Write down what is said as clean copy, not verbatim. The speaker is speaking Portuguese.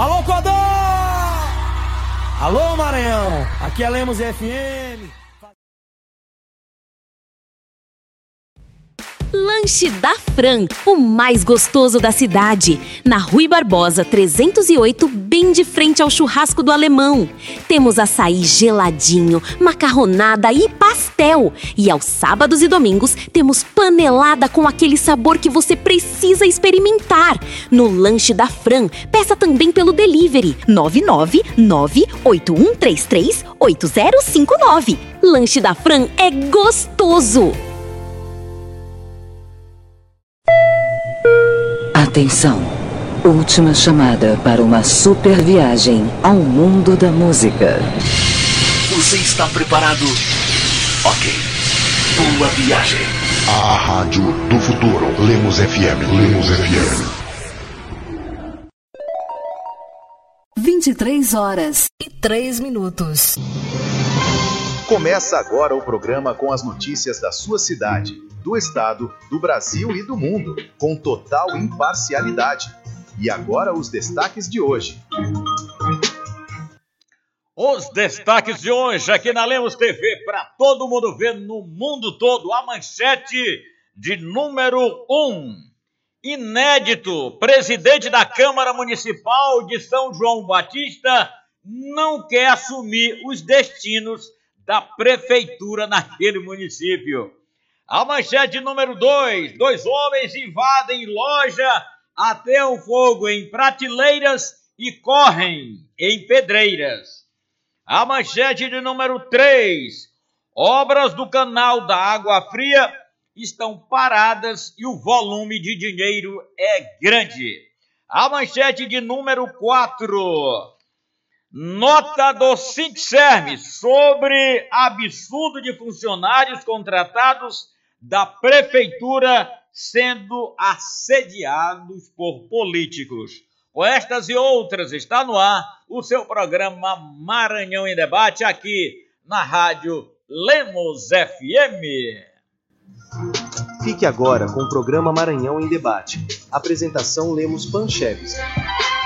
Alô, Codó! Alô, Maranhão! Aqui é Lemos FM. Lanche da Fran, o mais gostoso da cidade. Na Rui Barbosa 308, bem de frente ao churrasco do Alemão. Temos açaí geladinho, macarronada e pastel. E aos sábados e domingos temos panelada com aquele sabor que você precisa experimentar. No Lanche da Fran, peça também pelo delivery 99981338059. Lanche da Fran é gostoso. Atenção! Última chamada para uma super viagem ao mundo da música. Você está preparado? Ok. Boa viagem. A Rádio do Futuro. Lemos FM. Lemos FM. 23h03. Começa agora o programa com as notícias da sua cidade, do estado, do Brasil e do mundo, com total imparcialidade. E agora os destaques de hoje. Os destaques de hoje aqui na Lemos TV, para todo mundo ver no mundo todo, a manchete de número 1. Inédito, presidente da Câmara Municipal de São João Batista não quer assumir os destinos da prefeitura naquele município. A manchete número 2, 2 homens invadem loja, ateam fogo em prateleiras e correm em pedreiras. A manchete de número 3, obras do canal da Água Fria estão paradas e o volume de dinheiro é grande. A manchete de número 4, nota do Sintserm sobre absurdo de funcionários contratados da prefeitura sendo assediados por políticos. Com estas e outras, está no ar o seu programa Maranhão em Debate, aqui na Rádio Lemos FM. Fique agora com o programa Maranhão em Debate. Apresentação Lemos Pancheves.